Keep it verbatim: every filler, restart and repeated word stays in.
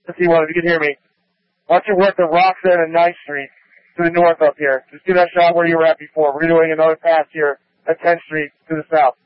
Let's see one, if you can hear me. Why don't you work the Roxanne and ninth Street to the north up here. Just do that shot where you were at before. We're doing another pass here at tenth Street to the south.